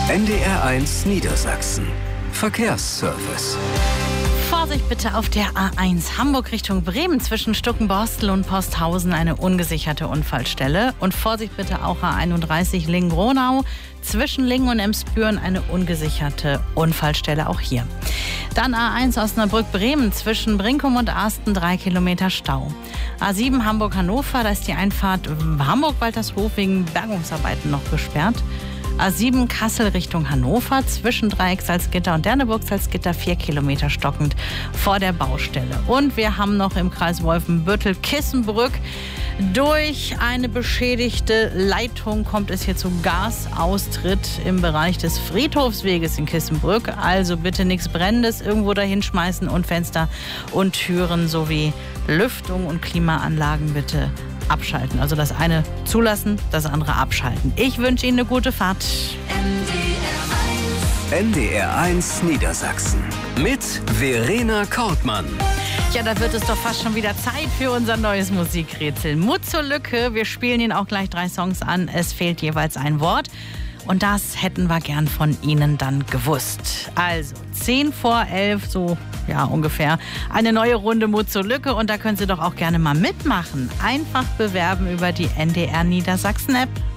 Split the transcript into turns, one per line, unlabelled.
NDR1 Niedersachsen. Verkehrsservice.
Vorsicht bitte auf der A1 Hamburg Richtung Bremen zwischen Stuckenborstel und Posthausen eine ungesicherte Unfallstelle. Und Vorsicht bitte auch A31 Lingen-Gronau zwischen Lingen und Emsbüren eine ungesicherte Unfallstelle auch hier. Dann A1 Osnabrück-Bremen zwischen Brinkum und Arsten 3 Kilometer Stau. A7 Hamburg-Hannover, da ist die Einfahrt Hamburg-Waltershof wegen Bergungsarbeiten noch gesperrt. A7 Kassel Richtung Hannover zwischen Dreieck-Salzgitter und Derneburg-Salzgitter 4 Kilometer stockend vor der Baustelle. Und wir haben noch im Kreis Wolfenbüttel-Kissenbrück. Durch eine beschädigte Leitung kommt es hier zu Gasaustritt im Bereich des Friedhofsweges in Kissenbrück. Also bitte nichts Brennendes irgendwo dahin schmeißen und Fenster und Türen sowie Lüftung und Klimaanlagen bitte abschalten. Also das eine zulassen, das andere abschalten. Ich wünsche Ihnen eine gute Fahrt.
NDR1 Niedersachsen mit Verena Kortmann.
Ja, da wird es doch fast schon wieder Zeit für unser neues Musikrätsel. Mut zur Lücke. Wir spielen Ihnen auch gleich 3 Songs an. Es fehlt jeweils ein Wort. Und das hätten wir gern von Ihnen dann gewusst. Also 10 vor 11, so ja ungefähr, eine neue Runde Mut zur Lücke. Und da können Sie doch auch gerne mal mitmachen. Einfach bewerben über die NDR Niedersachsen App.